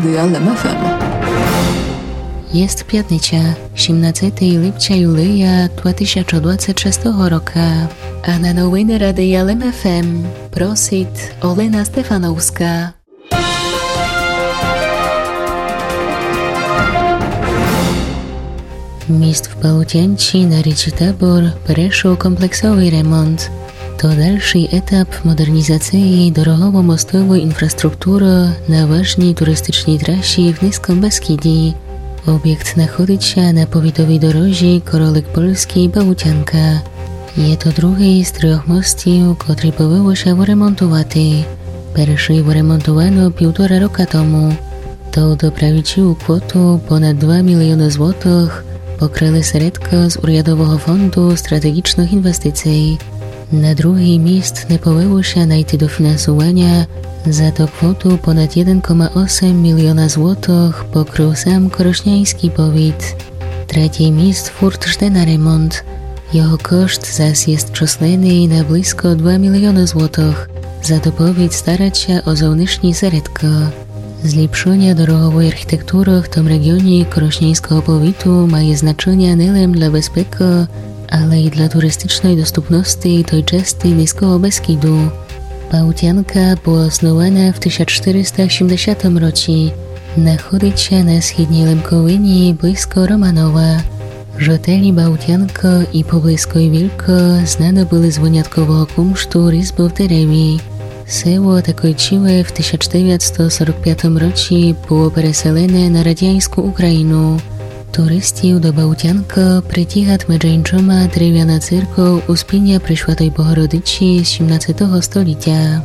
Dialem FM. Jest п'ятниця, 17 липня 2026 року, а на новини Радіалем FM просить Олена Стефановська. Міст в Балтянці на річці Табор перейшов комплексовий ремонт. To dalszy etap modernizacji dorogowo-mostowej infrastruktury na ważnej turystycznej trasie w Niskim Beskidzie. Obiekt znajduje się na powiatowej drodze Korolik Polski Bałtjanka. Jest to drugi z 3 mostów, który powinien się wyremontować. Pierwszy wyremontowano 1,5 roku temu. To doprawiło kwotę ponad 2 miliony złotych, pokryli środki z Urzędowego Fondu Strategicznych Inwestycji. Na drugi mist nie powinno się znaleźć dofinansowania, za to kwotę ponad 1,8 miliona złotych pokrył sam Krośniański powiat. Trzeci mist furt żde na remont. Jego koszt zaś jest czosneny na blisko 2 miliony złotych. Za to powiat starać się o zewnętrzne środki. Zlepszenie dorogowej architektury w tym regionie Krośniańskiego powiatu ma znaczenie nie tylko dla bezpieczeństwa, ale i dla turystycznej dostępności tej części Niskiego Beskidu. Bałtjanka była osnowana w 1480 roku. Znajduje się na wschodniej Lemkowinie blisko Romanowa. Żołteli Bałtjanka i pobliskiej Wielko znane byli z wyjątkowego kumsztu ryzby w derewie. Seło to kończyło w 1945 roku było przeselone na radziecką Ukrainę. Turystów do Bałtjanka przytyka medżeńczoma drewniana cyrkoł Uspienia Preszłatej Bohorodyczy z XVII stulecia.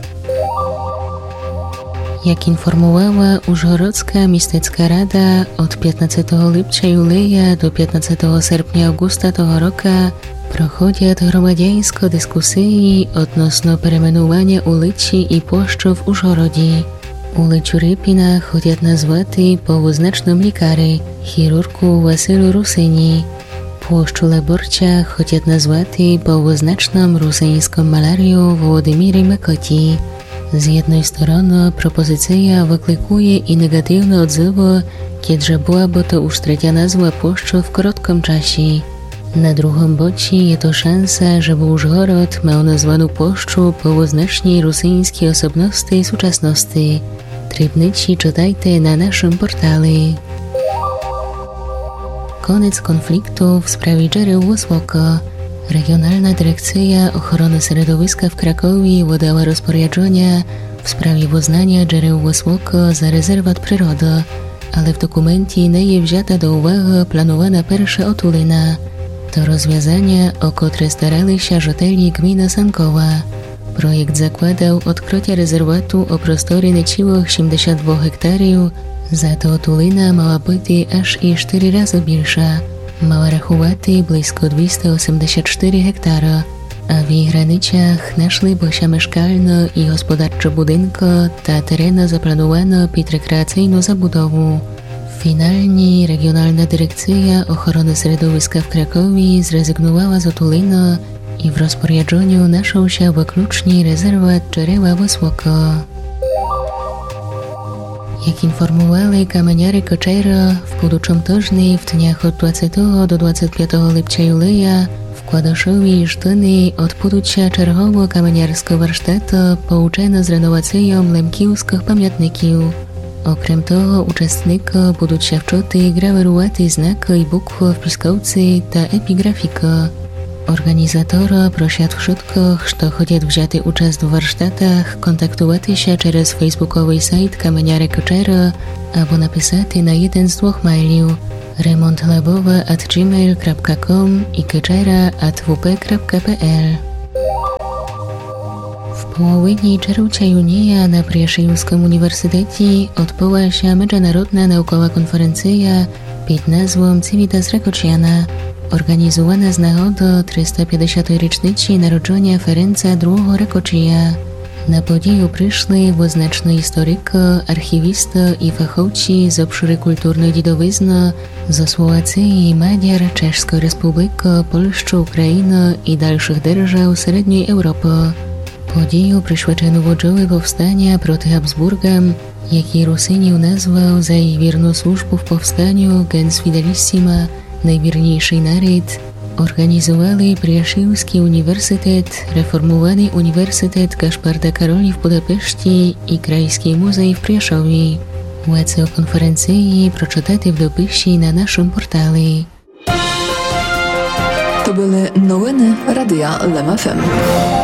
Jak informowała Użhorodzka Miastecka Rada, od 15 lipca Juleja do 15 sierpnia Augusta tego roku prochodzą gromadzańskie dyskusje odnośnie perejmenowania ulicy i płaszczów w Użhorodzie. Ulicę Rypina chodять назвати po wyznacznym lekarzu, chirurgu Wasylu Rusyni. Płaszczu Leborcza chodять naзвати po wyznacznym rusyńskim malarzu Wołodymirze Mykoti. Z jednej strony propozycja wyklikuje i negatywne odzywy, kiedy byłaby to już trzecia nazwa płaszczu w krótkim czasie. Na drugim bocie jest to szansa, żeby Użhorod miał nazwaną płaszczu po wyznacznej rosyjskiej osobności współczesności. Trybnici czytajcie na naszym portalu. Koniec konfliktu w sprawie Jereł Wysoko. Regionalna Dyrekcja Ochrony Środowiska w Krakowie wydała rozporządzenie w sprawie uznania Jereł Wysoko za rezerwat przyrody, ale w dokumencie nie jest wzięta do uwagi planowana pierwsza otulina. To rozwiązanie, o które starali się żołteli gminy Sankowa. Projekt zakładał odkrycie rezerwatu o prostorze niecałych 72 hektarów, za to otulina miała być aż i 4 razy większa. Miała rachować blisko 284 hektara, a w jej granicach znajdują się mieszkalne i gospodarcze budynki, ta terena zaplanowano pod rekreacyjną zabudowę. Finalnie Regionalna Dyrekcja Ochrony Środowiska w Krakowie zrezygnowała z otuliny i w rozporządzeniu znalazł się wyłącznie rezerwat Jereła Wysoko. Jak informowali kamieniary Keczera, w budżym tygodniu w dniach od 20 do 25 lipca Juleja w Kładoszowie Żdyny odbudуть się czerwowo kamieniarskiego warsztatu pouczone z renowacją lemkiewskich pamiętników. Okrem tego uczestnicy będą się wczyty grawerować znaki i bukwy w piskowcy ta epigrafika. Organizatora prosią wszystkich, kto chcą wziąć udział w warsztatach, kontaktować się przez facebookowy sajt Kamieniary Keczera albo napisać na jeden z 2 mailów remontlabowa@gmail.com i keczera@wp.pl. W połowie czerwca junia na Przyjaciółskim Uniwersytecie odbyła się międzynarodna naukowa konferencja pod nazwą Civitas Rakociana, organizowana z nagody 350. rocznicy narodzenia Ferenca II Rakoczija. Na podію przyszli wyznaczni historycy, archiwiści i fachowcy z obszaru kulturnej dziedzictwa ze Słowacji, Maďar, Czeszskiej Republiki, Polski, Ukrainy i dalszych держав Średniej Europy. Подію, пришвидшену воджоли повстання проти Габсбургам, який Русинів назвав за її вірну службу в повстанню «Gens Fidelissima» – найвірніший нарід, організували Пряшівський університет, реформований університет Кашпарда Каролі в Будапешті і Крайський музей в Пряшові. Вецео конференції прочитати в дописі на нашому порталі. To były новини Радіо Лем ФМ.